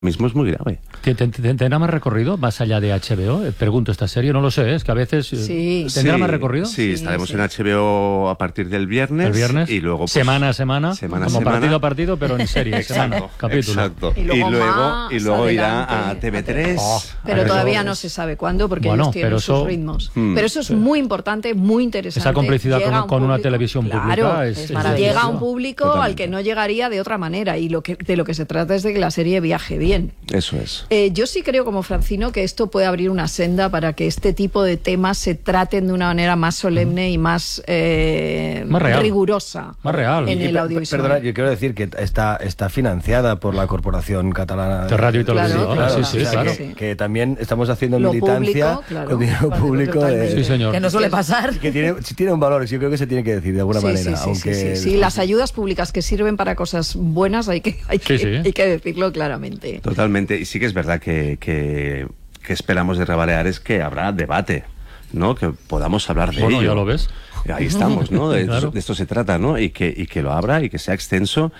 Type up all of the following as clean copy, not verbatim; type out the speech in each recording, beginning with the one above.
mismo es muy grave. ¿Tendrá más recorrido más allá de HBO? Pregunto, esta serie, no lo sé, es que a veces... ¿Tendrá más recorrido? Sí, estaremos en HBO a partir del viernes. El viernes, y luego, pues, semana a semana, como partido a partido, pero en serie, exacto, capítulo. Exacto. Y luego irá a TV3. Pero todavía no se sabe cuándo, porque ellos tienen sus ritmos. Pero eso es muy importante, muy interesante. Esa complicidad con una televisión pública es maravilloso. Llega a un público totalmente al que no llegaría de otra manera, y de lo que se trata es de que la serie viaje bien. Eso es. Yo sí creo, como Francino, que esto puede abrir una senda para que este tipo de temas se traten de una manera más solemne y más real, rigurosa, más real en el audiovisual. Perdona, yo quiero decir que está financiada por la Corporación Catalana de Radio y Televisión. Claro. Que también estamos haciendo militancia con dinero público. Sí, señor. Que no suele pasar. Que tiene un valor, yo creo que se tiene que decir de alguna manera. Sí, las ayudas públicas que sirven para cosas buenas hay que decirlo claramente. Totalmente, y sí que es verdad que esperamos de Rebaleares que habrá debate, ¿no? Que podamos hablar de ello. Ya lo ves. Ahí estamos, ¿no? Claro. De esto se trata, ¿no? Y que lo abra y que sea extenso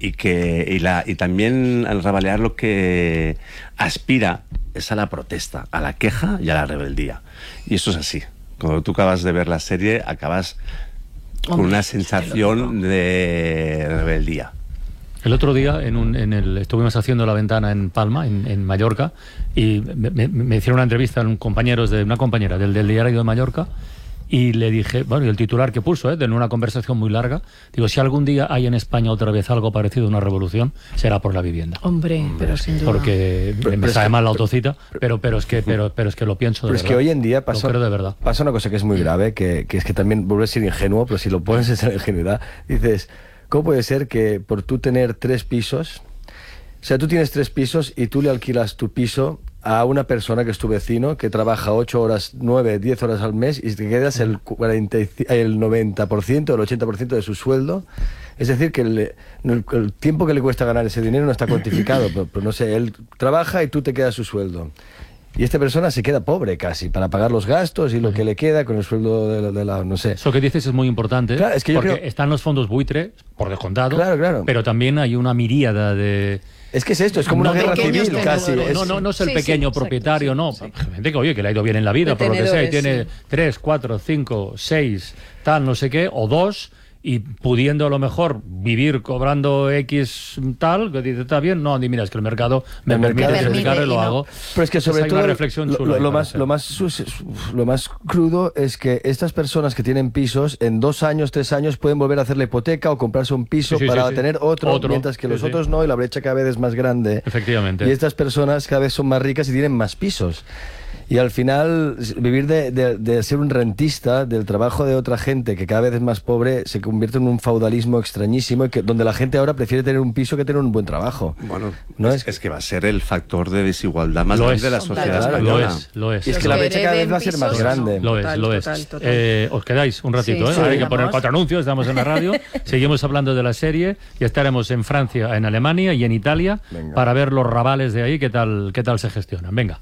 y también al Rebalear lo que aspira es a la protesta, a la queja y a la rebeldía. Y eso es así. Cuando tú acabas de ver la serie, acabas con una sensación de rebeldía. El otro día estuvimos haciendo La Ventana en Palma, en Mallorca, y me hicieron una entrevista a una compañera del diario de Mallorca, y le dije, bueno, y el titular que puso, en una conversación muy larga, digo, si algún día hay en España otra vez algo parecido a una revolución, será por la vivienda. Hombre, pero sin duda. Porque me sabe mal la autocita, pero es que lo pienso de verdad. Es que hoy en día pasa una cosa que es muy grave, que es que también vuelve a ser ingenuo, pero si lo pones en esa ingenuidad, dices, ¿cómo puede ser que por tú tener 3 pisos, o sea, tú tienes 3 pisos y tú le alquilas tu piso a una persona que es tu vecino, que trabaja 8 horas, 9, 10 horas al mes, y te quedas el 90%, el 80% de su sueldo? Es decir, que el tiempo que le cuesta ganar ese dinero no está cuantificado, pero no sé, él trabaja y tú te quedas su sueldo. Y esta persona se queda pobre casi para pagar los gastos y lo que le queda con el sueldo de la no sé. Eso que dices es muy importante, claro, es que porque están los fondos buitre, por descontado, claro. Pero también hay una miríada de... Es que es esto, es como una guerra civil casi. No es el pequeño propietario, exacto, no. Gente que le ha ido bien en la vida, por lo que sea, y tiene 3, 4, 5, 6, tal, no sé qué, o 2... y pudiendo a lo mejor vivir cobrando X tal, que dice, está bien, no, mira, es que el mercado me permite y lo hago. Pero es que sobre todo lo más crudo es que estas personas que tienen pisos, en 2 años, 3 años, pueden volver a hacer la hipoteca o comprarse un piso para tener otro, mientras que los otros no, y la brecha cada vez es más grande. Efectivamente. Y estas personas cada vez son más ricas y tienen más pisos. Y al final, vivir de ser un rentista del trabajo de otra gente que cada vez es más pobre se convierte en un feudalismo extrañísimo, donde la gente ahora prefiere tener un piso que tener un buen trabajo. Bueno, ¿no? es que va a ser el factor de desigualdad más grande de la sociedad española. Lo es. Y es que la brecha cada vez va a ser más grande. Lo es. Os quedáis un ratito, ¿eh? Hay que poner 4 anuncios, estamos en la radio, seguimos hablando de la serie y estaremos en Francia, en Alemania y en Italia para ver los rabales de ahí, qué tal se gestionan. Venga.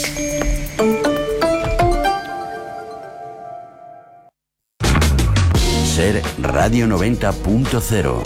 Ser Radio 90.0.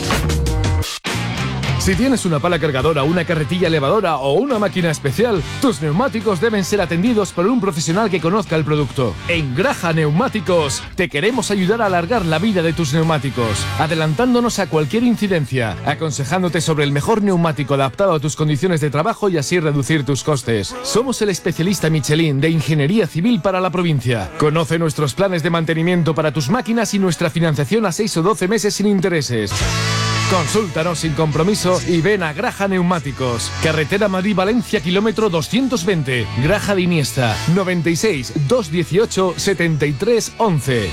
Si tienes una pala cargadora, una carretilla elevadora o una máquina especial, tus neumáticos deben ser atendidos por un profesional que conozca el producto. En Graja Neumáticos te queremos ayudar a alargar la vida de tus neumáticos, adelantándonos a cualquier incidencia, aconsejándote sobre el mejor neumático adaptado a tus condiciones de trabajo y así reducir tus costes. Somos el especialista Michelin de Ingeniería Civil para la provincia. Conoce nuestros planes de mantenimiento para tus máquinas y nuestra financiación a 6 o 12 meses sin intereses. Consúltanos sin compromiso y ven a Graja Neumáticos. Carretera Madrid-Valencia, kilómetro 220. Graja de Iniesta, 96 218 73 11.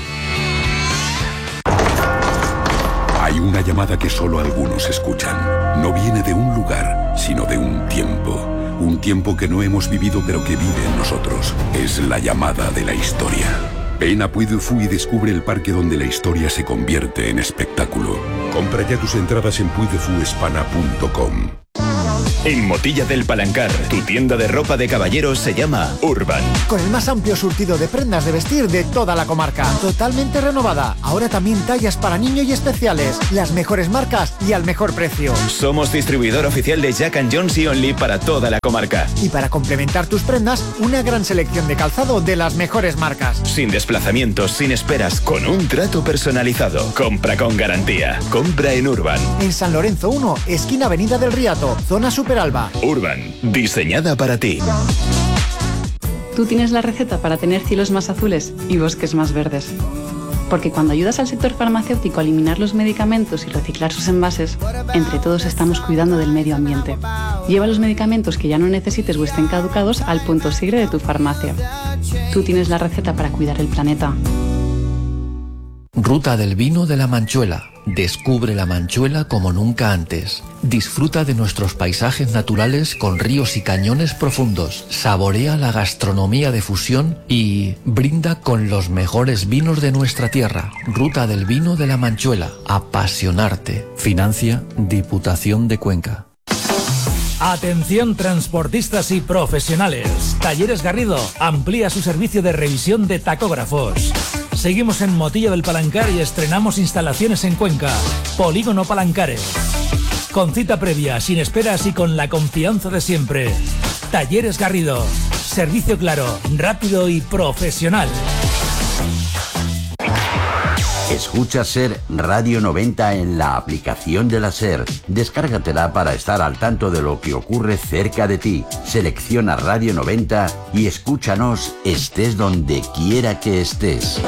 Hay una llamada que solo algunos escuchan. No viene de un lugar, sino de un tiempo. Un tiempo que no hemos vivido pero que vive en nosotros. Es la llamada de la historia. Ven a Puy du Fou y descubre el parque donde la historia se convierte en espectáculo. Compra ya tus entradas en puydefouespana.com. En Motilla del Palancar, tu tienda de ropa de caballeros se llama Urban. Con el más amplio surtido de prendas de vestir de toda la comarca. Totalmente renovada. Ahora también tallas para niño y especiales. Las mejores marcas y al mejor precio. Somos distribuidor oficial de Jack & Jones y Only para toda la comarca. Y para complementar tus prendas, una gran selección de calzado de las mejores marcas. Sin desplazamientos, sin esperas, con un trato personalizado. Compra con garantía. Compra en Urban. En San Lorenzo 1, esquina Avenida del Riato, zona Superalba. Urban, diseñada para ti. Tú tienes la receta para tener cielos más azules y bosques más verdes. Porque cuando ayudas al sector farmacéutico a eliminar los medicamentos y reciclar sus envases, entre todos estamos cuidando del medio ambiente. Lleva los medicamentos que ya no necesites o estén caducados al punto sigre de tu farmacia. Tú tienes la receta para cuidar el planeta. Ruta del Vino de la Manchuela. Descubre la Manchuela como nunca antes. Disfruta de nuestros paisajes naturales con ríos y cañones profundos. Saborea la gastronomía de fusión y brinda con los mejores vinos de nuestra tierra. Ruta del Vino de la Manchuela. Apasionarte. Financia Diputación de Cuenca. Atención transportistas y profesionales. Talleres Garrido amplía su servicio de revisión de tacógrafos. Seguimos en Motilla del Palancar y estrenamos instalaciones en Cuenca. Polígono Palancares. Con cita previa, sin esperas y con la confianza de siempre. Talleres Garrido. Servicio claro, rápido y profesional. Escucha SER Radio 90 en la aplicación de la SER. Descárgatela para estar al tanto de lo que ocurre cerca de ti. Selecciona Radio 90 y escúchanos estés donde quiera que estés.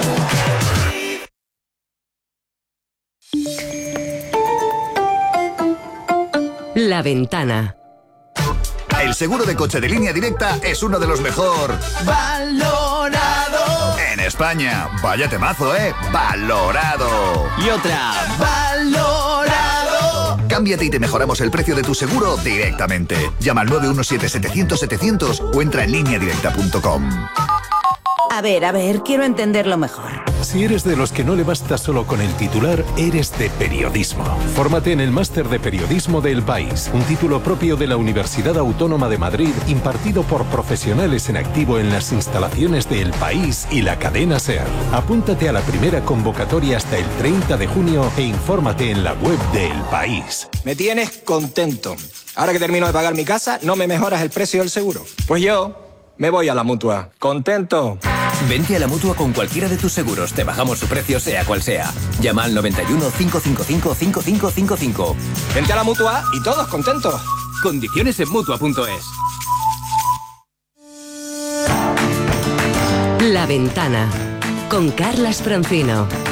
La Ventana. El seguro de coche de Línea Directa es uno de los mejor valorado en España. Vaya temazo, valorado. Y otra, valorado. Cámbiate y te mejoramos el precio de tu seguro directamente. Llama al 917-700-700 o entra en lineadirecta.com. A ver, quiero entenderlo mejor. Si eres de los que no le basta solo con el titular, eres de periodismo. Fórmate en el Máster de Periodismo de El País, un título propio de la Universidad Autónoma de Madrid, impartido por profesionales en activo en las instalaciones de El País y la cadena SER. Apúntate a la primera convocatoria hasta el 30 de junio e infórmate en la web de El País. Me tienes contento. Ahora que termino de pagar mi casa, no me mejoras el precio del seguro. Pues yo me voy a la Mutua. Contento. Vente a la Mutua con cualquiera de tus seguros. Te bajamos su precio sea cual sea. Llama al 91 555 5555. Vente a la Mutua y todos contentos. Condiciones en Mutua.es. La Ventana con Carlas Francino.